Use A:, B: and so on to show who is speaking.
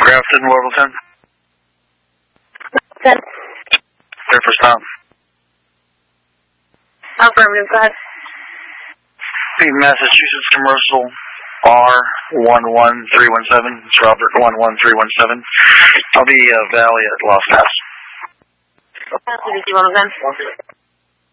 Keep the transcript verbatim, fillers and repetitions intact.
A: Grafton, Littleton.
B: ten.
A: Clear for stop.
B: Affirmative, go ahead.
A: Massachusetts Commercial R one one three one seven. It's Robert one one three one seven. I'll be uh, Valley at Lost House.
B: Massachusetts, one oh one.